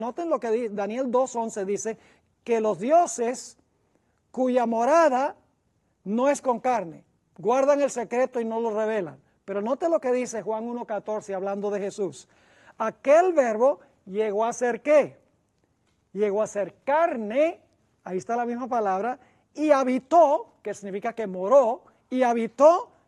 Noten lo que Daniel 2:11 dice, que los dioses cuya morada no es con carne, guardan el secreto y no lo revelan. Pero noten lo que dice Juan 1:14 hablando de Jesús. Aquel verbo llegó a ser ¿qué? Llegó a ser carne, ahí está la misma palabra, y habitó, que significa que moró, y habitó